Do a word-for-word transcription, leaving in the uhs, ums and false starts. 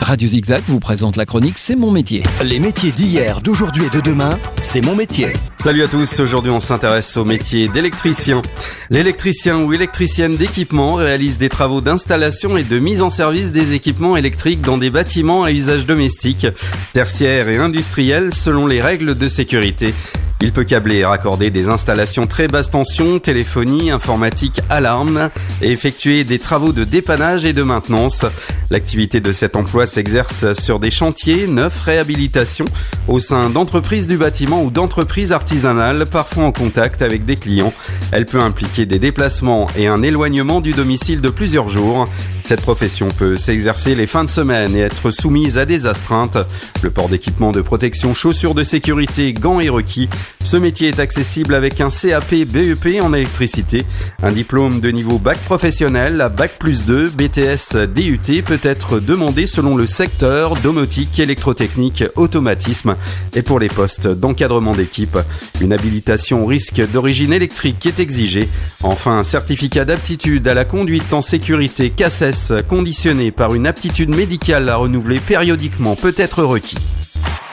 Radio Zigzag vous présente la chronique C'est mon métier. Les métiers d'hier, d'aujourd'hui et de demain, c'est mon métier. Salut à tous, aujourd'hui on s'intéresse au métier d'électricien. L'électricien ou électricienne d'équipement réalise des travaux d'installation et de mise en service des équipements électriques dans des bâtiments à usage domestique, tertiaire et industriel selon les règles de sécurité. Il peut câbler et raccorder des installations très basse tension, téléphonie, informatique, alarme et effectuer des travaux de dépannage et de maintenance. L'activité de cet emploi s'exerce sur des chantiers, neufs, réhabilitation, au sein d'entreprises du bâtiment ou d'entreprises artisanales, parfois en contact avec des clients. Elle peut impliquer des déplacements et un éloignement du domicile de plusieurs jours. Cette profession peut s'exercer les fins de semaine et être soumise à des astreintes. Le port d'équipements de protection, chaussures de sécurité, gants est requis. Ce métier est accessible avec un C A P B E P en électricité, un diplôme de niveau bac professionnel à bac plus deux, B T S D U T peut être demandé selon le secteur, domotique, électrotechnique, automatisme et pour les postes d'encadrement d'équipe. Une habilitation au risque d'origine électrique est exigée. Enfin, un certificat d'aptitude à la conduite en sécurité C A S E S conditionné par une aptitude médicale à renouveler périodiquement peut être requis.